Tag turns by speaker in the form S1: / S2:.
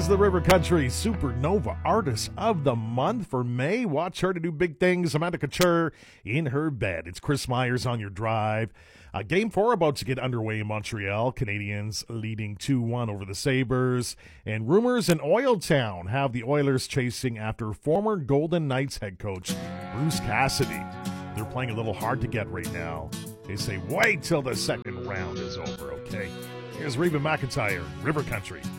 S1: is the River Country Supernova Artist of the Month for May. Watch her to do big things. Amanda Couture in her bed. It's Chris Myers on your drive. Game 4 about to get underway in Montreal. Canadiens leading 2-1 over the Sabres. And rumors in Oiltown have the Oilers chasing after former Golden Knights head coach Bruce Cassidy. They're playing a little hard to get right now. They say wait till the second round is over, okay? Here's Reba McEntire, River Country.